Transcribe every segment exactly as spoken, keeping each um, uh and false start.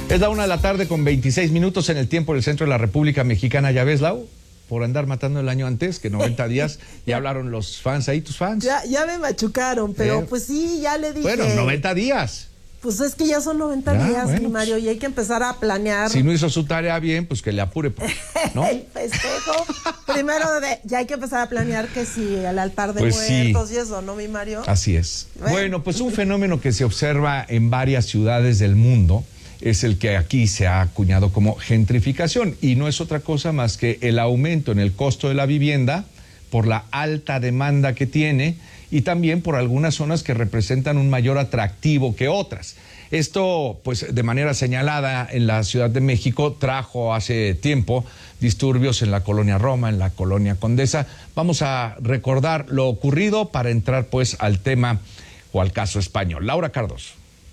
Es la una de la tarde con veintiséis minutos en el tiempo del centro de la República Mexicana. ¿Ya ves, Lau? Por andar matando el año antes, que noventa días, ya hablaron los fans ahí, tus fans. Ya, ya me machucaron, pero eh, pues sí, ya le dije. Bueno, noventa días. Pues es que ya son noventa ya, días, bueno, mi Mario, y hay que empezar a planear. Si no hizo su tarea bien, pues que le apure, ¿no? El festejo. Primero, de, ya hay que empezar a planear que si el altar de pues muertos sí. y eso, ¿no, mi Mario? Así es. Bueno. bueno, pues un fenómeno que se observa en varias ciudades del mundo es el que aquí se ha acuñado como gentrificación, y no es otra cosa más que el aumento en el costo de la vivienda por la alta demanda que tiene y también por algunas zonas que representan un mayor atractivo que otras. Esto, pues, de manera señalada en la Ciudad de México, trajo hace tiempo disturbios en la colonia Roma, en la colonia Condesa. Vamos a recordar lo ocurrido para entrar, pues, al tema o al caso español. Laura Cardoso.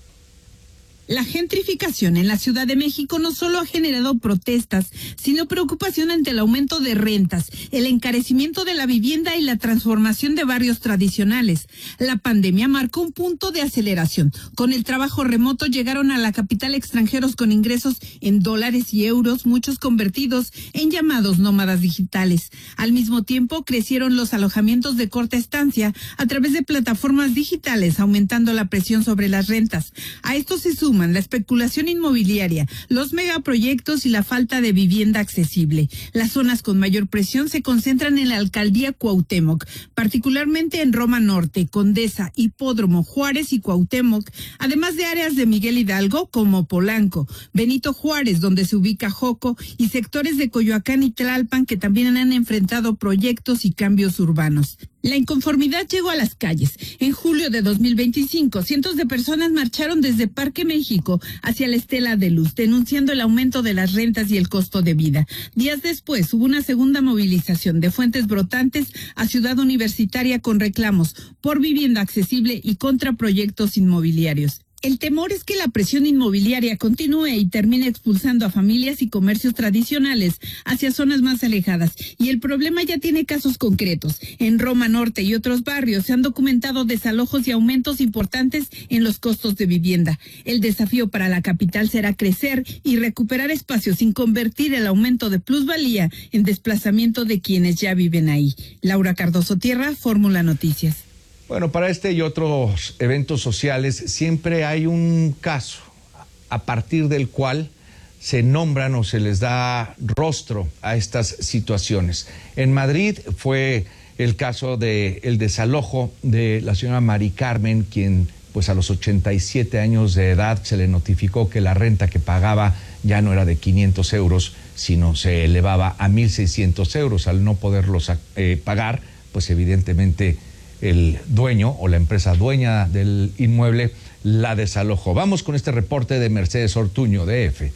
La gentrificación en la Ciudad de México no solo ha generado protestas, sino preocupación ante el aumento de rentas, el encarecimiento de la vivienda y la transformación de barrios tradicionales. La pandemia marcó un punto de aceleración. Con el trabajo remoto llegaron a la capital extranjeros con ingresos en dólares y euros, muchos convertidos en llamados nómadas digitales. Al mismo tiempo, crecieron los alojamientos de corta estancia a través de plataformas digitales, aumentando la presión sobre las rentas. A esto se suma la especulación inmobiliaria, los megaproyectos y la falta de vivienda accesible. Las zonas con mayor presión se concentran en la alcaldía Cuauhtémoc, particularmente en Roma Norte, Condesa, Hipódromo, Juárez y Cuauhtémoc, además de áreas de Miguel Hidalgo como Polanco, Benito Juárez, donde se ubica Joco, y sectores de Coyoacán y Tlalpan que también han enfrentado proyectos y cambios urbanos. La inconformidad llegó a las calles. En julio de dos mil veinticinco, cientos de personas marcharon desde Parque México hacia la Estela de Luz, denunciando el aumento de las rentas y el costo de vida. Días después, hubo una segunda movilización de Fuentes Brotantes a Ciudad Universitaria con reclamos por vivienda accesible y contra proyectos inmobiliarios. El temor es que la presión inmobiliaria continúe y termine expulsando a familias y comercios tradicionales hacia zonas más alejadas. Y el problema ya tiene casos concretos. En Roma Norte y otros barrios se han documentado desalojos y aumentos importantes en los costos de vivienda. El desafío para la capital será crecer y recuperar espacios sin convertir el aumento de plusvalía en desplazamiento de quienes ya viven ahí. Laura Cardoso Tierra, Fórmula Noticias. Bueno, para este y otros eventos sociales siempre hay un caso a partir del cual se nombran o se les da rostro a estas situaciones. En Madrid fue el caso del desalojo de la señora Mari Carmen, quien pues a los ochenta y siete años de edad se le notificó que la renta que pagaba ya no era de quinientos euros, sino se elevaba a mil seiscientos euros. Al no poderlos eh, pagar, pues evidentemente el dueño o la empresa dueña del inmueble la desalojó. Vamos con este reporte de Mercedes Ortuño, D F.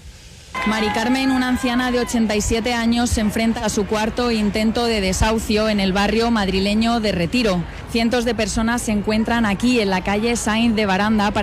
Mari Carmen, una anciana de ochenta y siete años, se enfrenta a su cuarto intento de desahucio en el barrio madrileño de Retiro. Cientos de personas se encuentran aquí en la calle Sainz de Baranda para